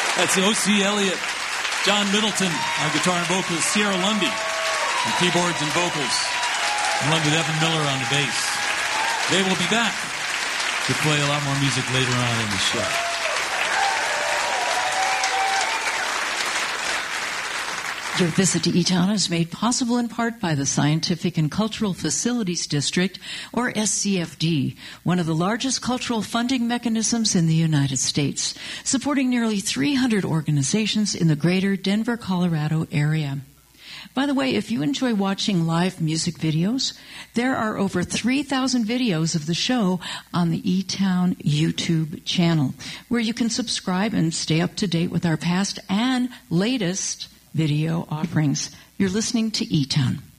That's O.C. Elliott, John Middleton on guitar and vocals, Sierra Lundy on keyboards and vocals, along with Evan Miller on the bass. They will be back to play a lot more music later on in the show. Your visit to E-Town is made possible in part by the Scientific and Cultural Facilities District, or SCFD, one of the largest cultural funding mechanisms in the United States, supporting nearly 300 organizations in the greater Denver, Colorado area. By the way, if you enjoy watching live music videos, there are over 3,000 videos of the show on the E-Town YouTube channel, where you can subscribe and stay up to date with our past and latest video offerings. You're listening to E-Town.